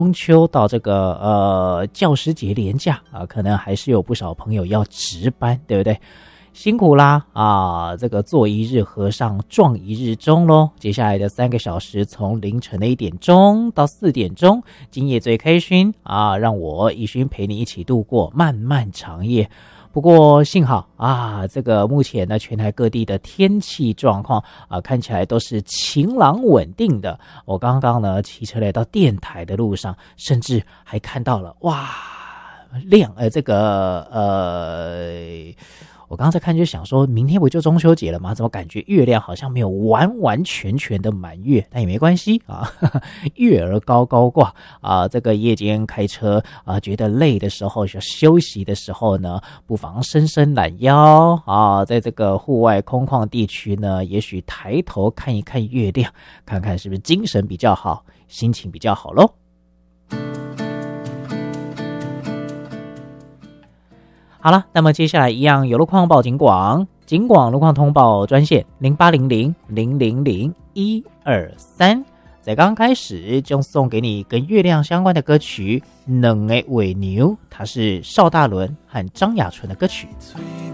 中秋到这个教师节连假啊，可能还是有不少朋友要值班，对不对？辛苦啦啊！这个做一日和尚撞一日钟咯。接下来的3个小时，从凌晨的1点钟到4点钟，今夜最开心啊！让我一勋陪你一起度过漫漫长夜。不过幸好啊，这个目前呢，全台各地的天气状况啊，看起来都是晴朗稳定的。我刚刚呢骑车来到电台的路上，甚至还看到了哇我刚刚在看就想说，明天不就中秋节了吗？怎么感觉月亮好像没有完完全全的满月？但也没关系啊，月儿高高挂啊。这个夜间开车啊，觉得累的时候，休息的时候呢，不妨伸伸懒腰啊，在这个户外空旷地区呢，也许抬头看一看月亮，看看是不是精神比较好，心情比较好咯。好了，那么接下来一样有路况报警广路况通报专线0800000123，在刚开始就送给你跟月亮相关的歌曲《两个尾牛》，它是邵大伦和张雅纯的歌曲。